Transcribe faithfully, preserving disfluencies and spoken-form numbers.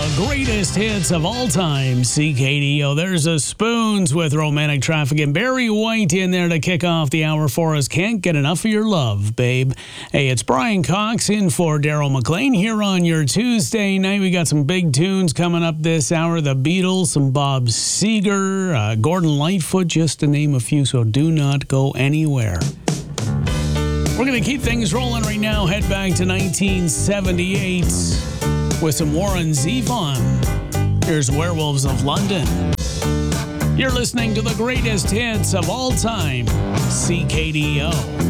The greatest hits of all time, C K D O. There's a Spoons with Romantic Traffic and Barry White in there to kick off the hour for us. Can't get enough of your love, babe. Hey, it's Brian Cox in for Daryl McLean here on your Tuesday night. We got some big tunes coming up this hour. The Beatles, some Bob Seger, uh, Gordon Lightfoot, just to name a few, so do not go anywhere. We're going to keep things rolling right now. Head back to nineteen seventy-eight with some Warren Zevon. Here's Werewolves of London. You're listening to the greatest hits of all time, C K D O.